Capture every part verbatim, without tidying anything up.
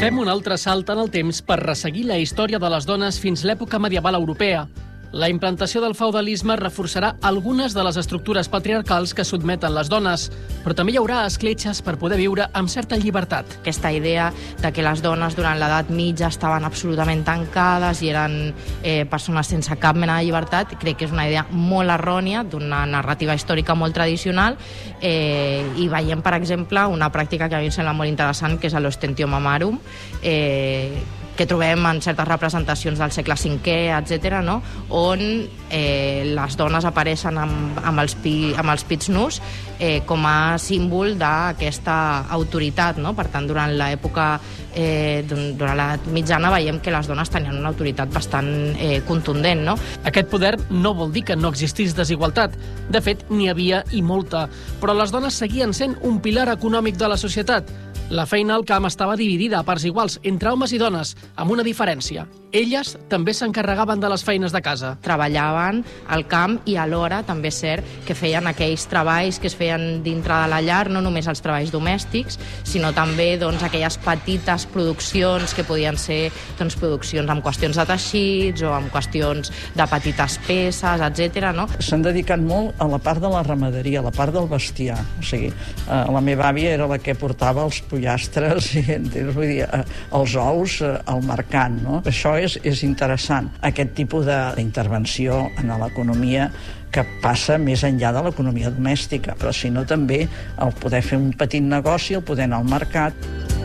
Fem un altre salt en el temps per resseguir la història de les dones fins l'època medieval europea. La implantació del feudalisme reforçarà algunes de les estructures patriarcals que sotmeten les dones, però també hi haurà escletxes per poder viure amb certa llibertat. Aquesta idea de que les dones durant l'edat mitja estaven absolutament tancades i eren eh, persones sense cap mena de llibertat, crec que és una idea molt errònia d'una narrativa històrica molt tradicional eh, i veiem, per exemple, una pràctica que a mi em sembla molt interessant, que és l'ostentio mamarum, eh, que trobem en certes representacions del segle cinquè, etcètera, no? On eh, les dones apareixen amb, amb, els pi, amb els pits nus eh, com a símbol d'aquesta autoritat, no? Per tant, durant l'època, eh, durant l'edat mitjana, veiem que les dones tenien una autoritat bastant eh, contundent, no? Aquest poder no vol dir que no existís desigualtat. De fet, n'hi havia i molta. Però les dones seguien sent un pilar econòmic de la societat. La feina al camp estava dividida a parts iguals entre homes i dones, amb una diferència. Elles també s'encarregaven de les feines de casa. Treballaven al camp i alhora també és cert que feien aquells treballs que es feien dintre de la llar, no només els treballs domèstics, sinó també doncs, aquelles petites produccions que podien ser doncs, produccions amb qüestions de teixits o amb qüestions de petites peces, etcètera. No? S'han dedicat molt a la part de la ramaderia, a la part del bestiar. O sigui, eh, la meva àvia era la que portava els pollastres i vull dir, eh, els ous eh, al mercat. No? Això és, és interessant, aquest tipus d'intervenció en l'economia que passa més enllà de l'economia domèstica, però si no també el poder fer un petit negoci, el poder anar al mercat.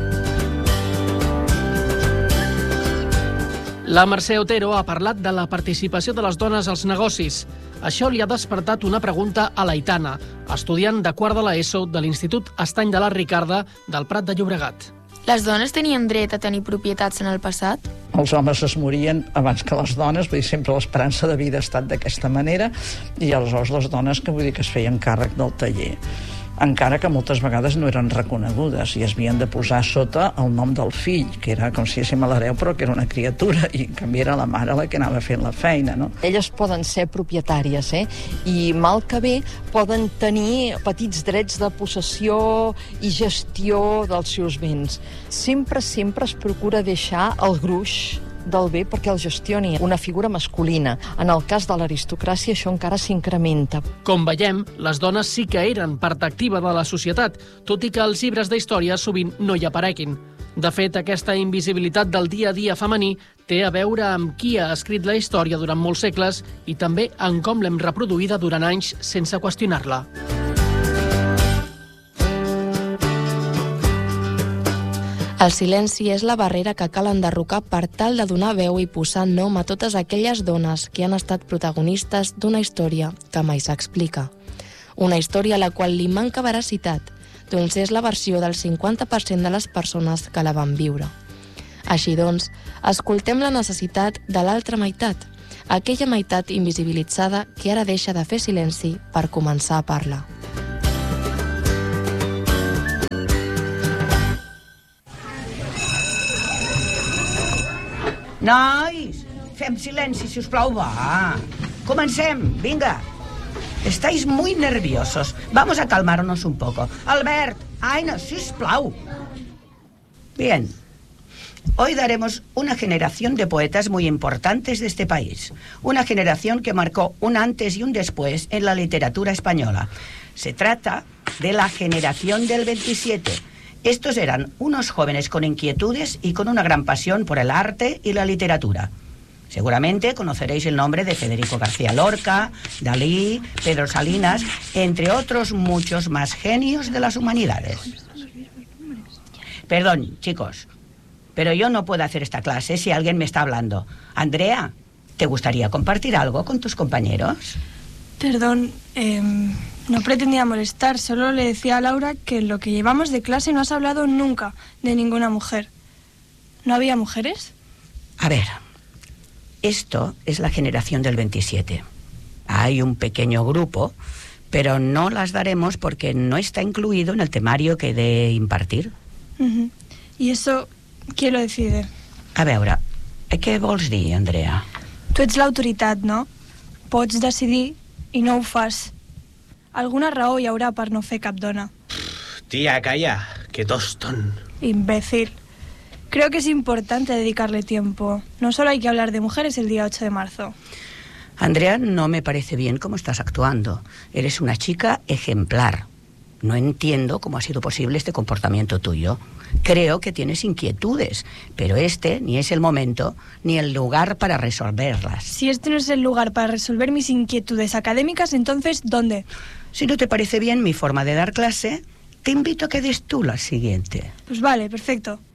La Mercè Otero ha parlat de la participació de les dones als negocis. Això li ha despertat una pregunta a l'Aitana, estudiant de quart de l'ESO de l'Institut Estany de la Ricarda del Prat de Llobregat. Les dones tenien dret a tenir propietats en el passat? Els homes es morien abans que les dones, vull dir, sempre l'esperança de vida ha estat d'aquesta manera, i aleshores les dones que vull dir que es feien càrrec del taller, encara que moltes vegades no eren reconegudes i es havien de posar sota el nom del fill, que era com si diguéssim a l'hereu, però que era una criatura, i en canvi era la mare la que anava fent la feina, no? Elles poden ser propietàries, eh? I mal que bé poden tenir petits drets de possessió i gestió dels seus béns. Sempre, sempre es procura deixar el gruix del bé perquè el gestioni una figura masculina. En el cas de l'aristocràcia això encara s'incrementa. Com veiem, les dones sí que eren part activa de la societat, tot i que els llibres d'història sovint no hi apareguin. De fet, aquesta invisibilitat del dia a dia femení té a veure amb qui ha escrit la història durant molts segles i també en com l'hem reproduïda durant anys sense qüestionar-la. El silenci és la barrera que cal enderrocar per tal de donar veu i posar nom a totes aquelles dones que han estat protagonistes d'una història que mai s'explica. Una història a la qual li manca veracitat, doncs és la versió del cinquanta per cent de les persones que la van viure. Així doncs, escoltem la necessitat de l'altra meitat, aquella meitat invisibilitzada que ara deixa de fer silenci per començar a parlar. Nois, fem silenci, si us plau, va. Comencem, vinga. Estáis muy nerviosos. Vamos a calmarnos un poco. Albert, Aina, si us plau. Bien. Hoy daremos una generación de poetas muy importantes de este país. Una generación que marcó un antes y un después en la literatura española. Se trata de la generación del veintisiete. Estos eran unos jóvenes con inquietudes y con una gran pasión por el arte y la literatura. Seguramente conoceréis el nombre de Federico García Lorca, Dalí, Pedro Salinas, entre otros muchos más genios de las humanidades. Perdón, chicos, pero yo no puedo hacer esta clase si alguien me está hablando. Andrea, ¿te gustaría compartir algo con tus compañeros? Perdón, eh, no pretendía molestar, solo le decía a Laura que en lo que llevamos de clase no has hablado nunca de ninguna mujer. ¿No había mujeres? A ver, esto es la generación del veintisiete. Hay un pequeño grupo, pero no las daremos porque no está incluido en el temario que he de impartir. Uh-huh. I això, qui lo decide? A veure, què vols dir, Andrea? Tu ets l'autoritat, no? Pots decidir i no ho fas. Alguna raó hi haurà per no fer cap dona. Tia, calla, que toston. Imbècil. Creo que es importante dedicarle tiempo. No solo hay que hablar de mujeres el día ocho de marzo. Andrea, no me parece bien cómo estás actuando. Eres una chica ejemplar. No entiendo cómo ha sido posible este comportamiento tuyo. Creo que tienes inquietudes, pero este ni es el momento ni el lugar para resolverlas. Si este no es el lugar para resolver mis inquietudes académicas, entonces, ¿dónde? Si no te parece bien mi forma de dar clase, te invito a que des tú la siguiente. Pues vale, perfecto.